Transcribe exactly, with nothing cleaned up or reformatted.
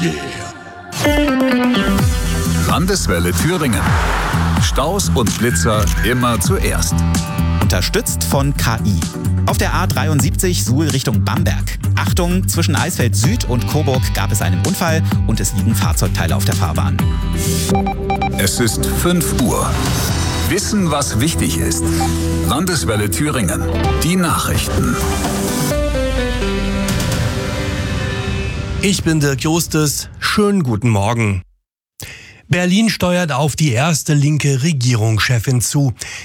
Landeswelle Thüringen. Staus und Blitzer immer zuerst. Unterstützt von K I. Auf der A dreiundsiebzig Suhl Richtung Bamberg. Achtung, zwischen Eisfeld Süd und Coburg gab es einen Unfall und es liegen Fahrzeugteile auf der Fahrbahn. Es ist fünf Uhr. Wissen, was wichtig ist. Landeswelle Thüringen. Die Nachrichten. Ich bin Dirk Justus. Schönen guten Morgen. Berlin steuert auf die erste linke Regierungschefin zu.